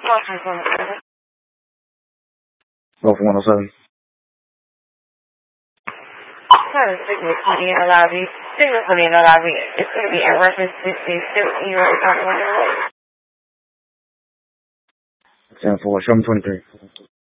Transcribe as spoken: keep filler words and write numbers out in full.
Gulf one oh seven. Sorry, signal coming in the lobby. Signal coming in the lobby. It's going to be in reference to the fifteen year old. ten four, seven twenty-three.